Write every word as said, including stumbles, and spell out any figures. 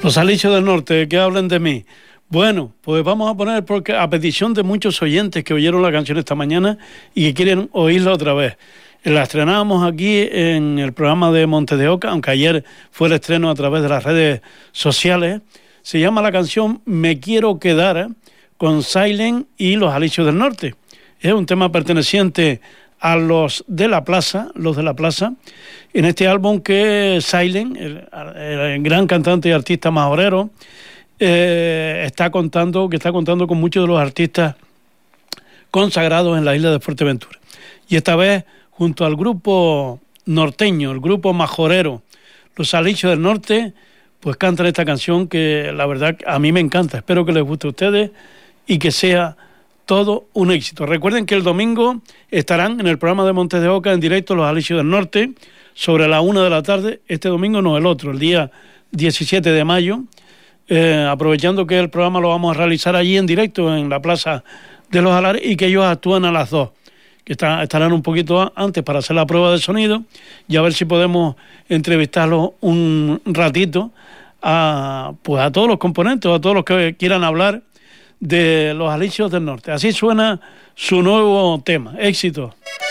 Los Alicios del Norte, que hablen de mí. Bueno, pues vamos a poner, porque a petición de muchos oyentes que oyeron la canción esta mañana y que quieren oírla otra vez. La estrenábamos aquí en el programa de Monte de Oca, aunque ayer fue el estreno a través de las redes sociales. Se llama la canción Me Quiero Quedar, con Silent y los Alicios del Norte. Es un tema perteneciente a los de la plaza, los de la plaza, en este álbum que Silent, el, el gran cantante y artista majorero, eh, está contando, que está contando con muchos de los artistas consagrados en la isla de Fuerteventura. Y esta vez, junto al grupo norteño, el grupo majorero, los Alicios del Norte, pues cantan esta canción que la verdad a mí me encanta. Espero que les guste a ustedes y que sea todo un éxito. Recuerden que el domingo estarán en el programa de Montes de Oca en directo los Alicios del Norte sobre la una de la tarde. Este domingo no, el otro, el día diecisiete de mayo. Eh, aprovechando que el programa lo vamos a realizar allí en directo en la Plaza de los Alares y que ellos actúan a las dos, que está, estarán un poquito antes para hacer la prueba de sonido y a ver si podemos entrevistarlos un ratito a, pues a todos los componentes, a todos los que quieran hablar de los Alicios del Norte. Así suena su nuevo tema. Éxito.